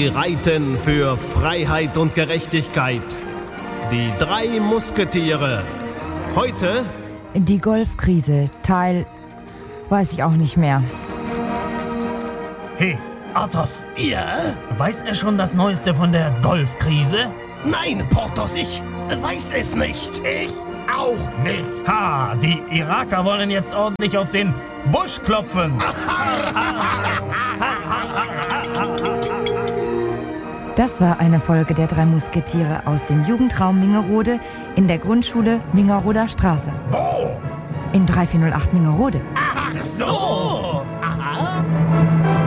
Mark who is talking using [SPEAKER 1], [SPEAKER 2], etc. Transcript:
[SPEAKER 1] Sie reiten für Freiheit und Gerechtigkeit. Die 3 Musketiere. Heute
[SPEAKER 2] die Golfkrise, Teil... weiß ich auch nicht mehr.
[SPEAKER 3] Hey, Athos,
[SPEAKER 1] Ja?
[SPEAKER 3] weiß er schon das Neueste von der Golfkrise?
[SPEAKER 1] Nein, Porthos, ich weiß es nicht.
[SPEAKER 3] Ich auch nicht. Ha, die Iraker wollen jetzt ordentlich auf den Busch klopfen.
[SPEAKER 2] Das war eine Folge der 3 Musketiere aus dem Jugendraum Mingerode in der Grundschule Mingeroder Straße.
[SPEAKER 3] Wo?
[SPEAKER 2] In 3408 Mingerode.
[SPEAKER 3] Ach so.